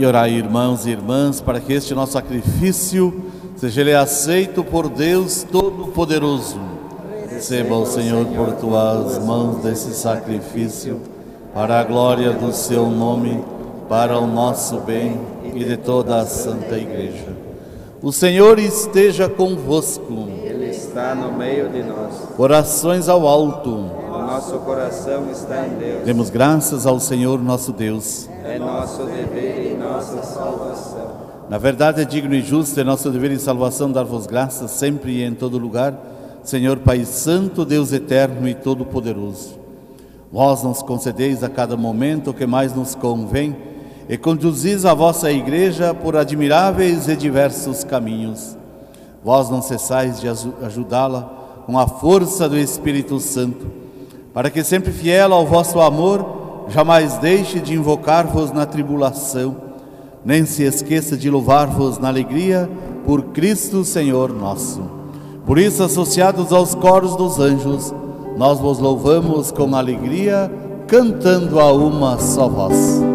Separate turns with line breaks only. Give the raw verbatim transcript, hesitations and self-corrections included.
E orai, irmãos e irmãs, para que este nosso sacrifício seja ele aceito por Deus Todo-Poderoso. Receba o Senhor por tuas mãos desse sacrifício, para a glória do seu nome, para o nosso bem e de toda a Santa Igreja. O Senhor esteja convosco.
Ele está no meio de nós.
Orações ao alto.
O nosso coração está em Deus.
Demos graças ao Senhor nosso Deus.
É nosso dever e nossa salvação.
Na verdade é digno e justo, é nosso dever e salvação dar-vos graças sempre e em todo lugar, Senhor Pai Santo, Deus eterno e todo-poderoso. Vós nos concedeis a cada momento o que mais nos convém e conduzis a vossa Igreja por admiráveis e diversos caminhos. Vós não cessais de ajudá-la com a força do Espírito Santo, para que sempre fiel ao vosso amor, jamais deixe de invocar-vos na tribulação, nem se esqueça de louvar-vos na alegria por Cristo Senhor nosso. Por isso, associados aos coros dos anjos, nós vos louvamos com alegria, cantando a uma só voz.